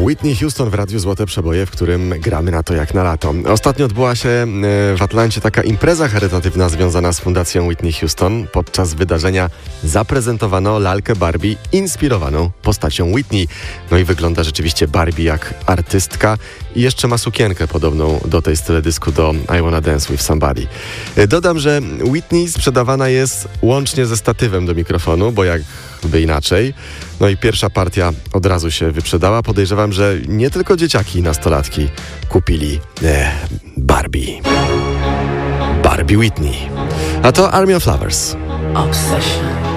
Whitney Houston w Radiu Złote Przeboje, w którym gramy na to jak na lato. Ostatnio odbyła się w Atlancie taka impreza charytatywna związana z Fundacją Whitney Houston. Podczas wydarzenia zaprezentowano lalkę Barbie inspirowaną postacią Whitney. No i wygląda rzeczywiście Barbie jak artystka i jeszcze ma sukienkę podobną do tej z teledysku do I Wanna Dance With Somebody. Dodam, że Whitney sprzedawana jest łącznie ze statywem do mikrofonu, bo jakby inaczej. No i pierwsza partia od razu się wyprzedała. Podejrzewam, że nie tylko dzieciaki i nastolatki kupili Barbie Whitney. A to Army of Lovers. Obsession.